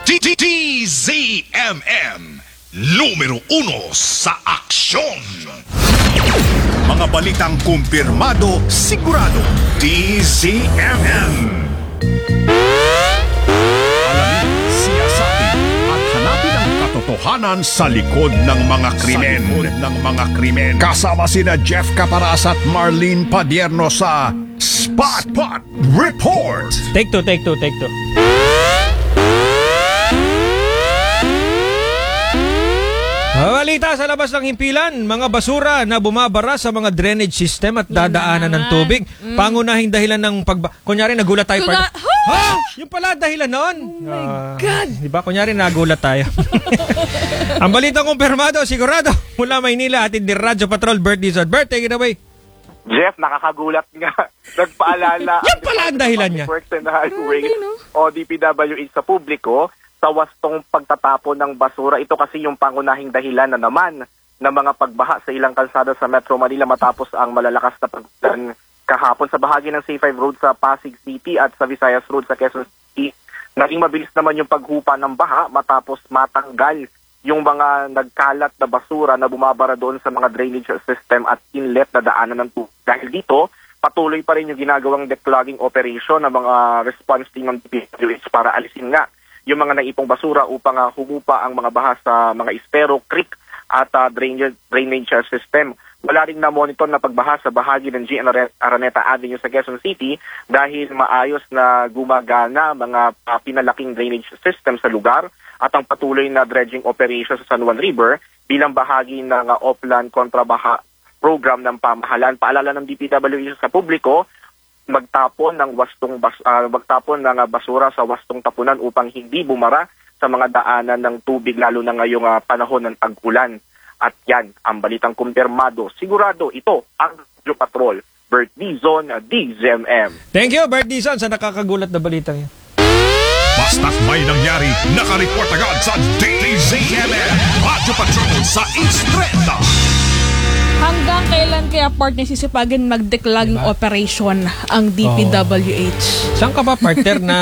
DZMM numero 1 sa aksyon. Mga balitang kumpirmado, sigurado. DZMM. Alamin, siyasatin at hanapin ang katotohanan sa likod ng mga krimen. Kasama sina Jeff Caparas at Marlene Padierno sa Spot Report. Take two. Balita sa labas ng himpilan, mga basura na bumabara sa mga drainage system at dadaanan ng tubig. Pangunahing dahilan ng kunyari nagulat tayo. Yung pala dahilan noon. Oh my God! Diba? Kunyari nagulat tayo. Ang balitang kumpirmado, sigurado. Mula Maynila, atin ni Radyo Patrol, Bert Dizon. Bert, take it away. Jeff, nakakagulat nga. Nagpaalala Yan pala ang dahilan niya. Works and Highways o DPWH sa publiko sa wastong pagtatapon ng basura. Ito kasi yung pangunahing dahilan na naman ng mga pagbaha sa ilang kalsada sa Metro Manila matapos ang malalakas na pagdan kahapon sa bahagi ng C5 Road sa Pasig City at sa Visayas Road sa Quezon City. Naging mabilis naman yung paghupa ng baha matapos matanggal yung mga nagkalat na basura na bumabara doon sa mga drainage system at inlet na daanan ng tubig. Dahil dito, patuloy pa rin yung ginagawang declogging operation ng mga response team ng DPWH para alisin nga yung mga naipong basura upang humupa ang mga baha sa mga espero, creek at drainage system. Wala rin na monitor na pagbaha sa bahagi ng G. Araneta Avenue sa Quezon City dahil maayos na gumagana mga pinalaking drainage system sa lugar at ang patuloy na dredging operation sa San Juan River bilang bahagi ng Oplan Kontrabaha program ng pamahalaan. Paalala ng DPWH sa publiko, magtapon ng basura sa wastong tapunan upang hindi bumara sa mga daanan ng tubig lalo na ngayong panahon ng tag-ulan. At yan ang balitang kumpirmado. Sigurado ito ang Radio Patrol. Bert Dizon, DZMM. Thank you, Bert Dizon, sa nakakagulat na balitang yan. Basta't may nangyari, nakareport agad sa DZMM Radio Patrol sa Instreta. Hanggang kailan kaya partner sisipagin mag-declogging operation ang DPWH? Saan ka ba, partner, na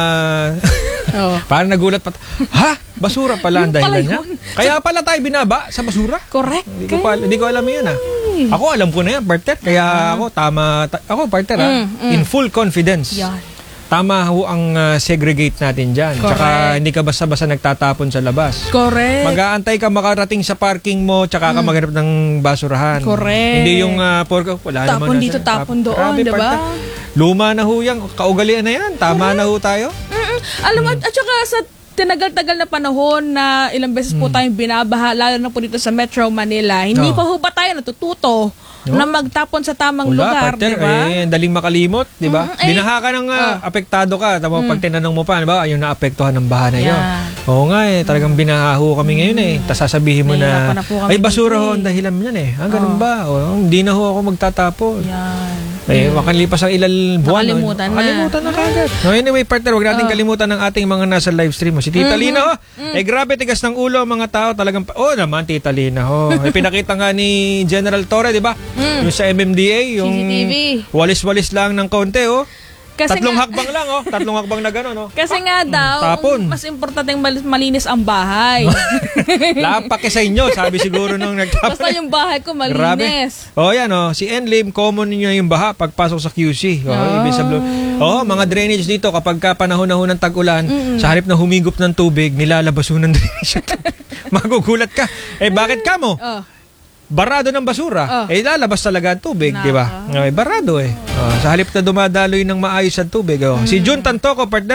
parang nagulat pa? Ha? Basura pala ang dahilan niya? Kaya pala tayo binaba sa basura? Correct. Hindi ko alam yan. Ako alam ko na yan, partner. Kaya ako, partner, in full confidence. Yan. Tama ho ang segregate natin dyan. Tsaka hindi ka basta-basta nagtatapon sa labas. Correct. Mag-aantay ka makarating sa parking mo, tsaka ka maghanap ng basurahan. Correct. Hindi yung wala tapon naman dito, tapon doon, Grabe, diba? partner. Luma na ho yan. Kaugalian na yan. Tama na ho tayo. Alam mo, at saka sa tinagal-tagal na panahon na ilang beses po tayong binabaha, lalo na po dito sa Metro Manila, hindi pa ho ba tayo natututo na magtapon sa tamang lugar, partner, di ba? Daling makalimot, di ba? Binaha ka ng apektado ka, tapos pag tinanong mo pa, di ba, yung naapektuhan ng baha na yun. Oo nga talagang binaha ho kami ngayon Tapos sasabihin mo na, ay basura ho ang dahilan mo yan ganun ba? Hindi na ho ako magtatapon. Yan. Makalipas ang ilang buwan. Nakalimutan na kagad. No, anyway, partner, huwag natin kalimutan ng ating mga nasa live stream. Si Tita Lina, grabe, tigas ng ulo mga tao. Talagang, naman, Tita Lina, pinakita nga ni General Torre, di ba? Yung sa MMDA, yung CCTV. walis-walis lang ng konti, Kasi tatlong hakbang lang, tatlong hakbang na gano'n, Kasi nga daw, tapon. mas importante malinis ang bahay. Lapake sa inyo, sabi siguro nung nagtapon. Basta yung bahay ko malinis. Grabe. Yan, si Enlim, common niyo yung baha pagpasok sa QC. Ibig sabihin, mga drainage dito, kapag panahon na ho ng tag-ulan, sa harip na humigop ng tubig, nilalabas ho ng drainage. Magugulat ka. Bakit ka mo? Barado ng basura. Lalabas talaga ang tubig, di ba? Barado sa halip na dumadaloy ng maayos ang tubig. Si Jun Tantoco, partner,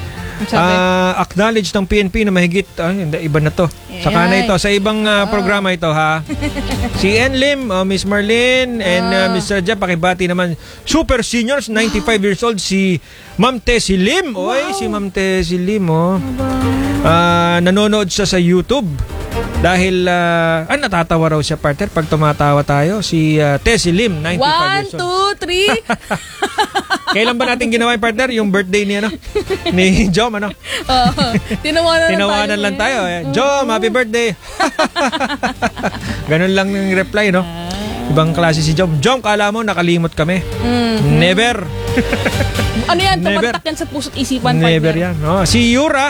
acknowledge ng PNP na mahigit, iba na to. Saka na ito, sa ibang programa ito, ha? Si Enlim, Miss Marlene, and Mr. Jeff, pakibati naman. Super seniors, 95 years old, si Ma'am Tessie Lim. Si Ma'am Tessie Lim, nanonood siya sa YouTube. Dahil, natatawa raw siya, partner, pag tumatawa tayo. Si Tessie Lim, 95 years old. 1, 2, 3. Kailan ba natin ginawa yung partner? Yung birthday ni Jom, Tinawanan lang tayo. Jom, happy birthday. Ganun lang yung reply, Ibang klase si Jom. Jom, kala mo nakalimot kami. Never. Ano yan? Tumatak yan sa puso't isipan. Never yan. Si Yura,